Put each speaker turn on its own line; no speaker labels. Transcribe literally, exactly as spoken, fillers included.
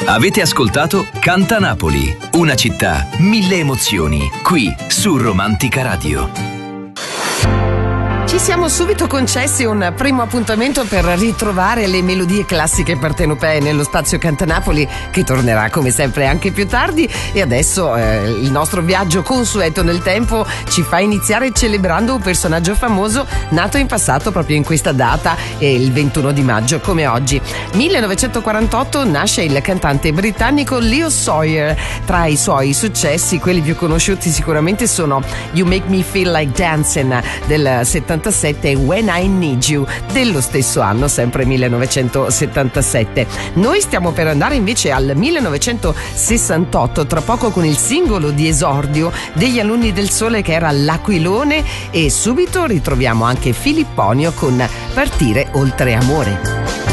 Avete ascoltato Canta Napoli, una città, mille emozioni, qui su Romantica Radio.
Ci siamo subito concessi un primo appuntamento per ritrovare le melodie classiche partenopee nello spazio Canta Napoli, che tornerà come sempre anche più tardi. E adesso eh, il nostro viaggio consueto nel tempo ci fa iniziare celebrando un personaggio famoso nato in passato proprio in questa data, eh, il ventuno di maggio come oggi. millenovecentoquarantotto nasce il cantante britannico Leo Sawyer. Tra i suoi successi, quelli più conosciuti sicuramente sono You Make Me Feel Like Dancing del settantasette e When I Need You dello stesso anno, sempre millenovecentosettantasette. Noi stiamo per andare invece al millenovecentosessantotto, tra poco con il singolo di esordio degli Alunni del Sole, che era L'Aquilone, e subito ritroviamo anche Filipponio con Partire oltre amore.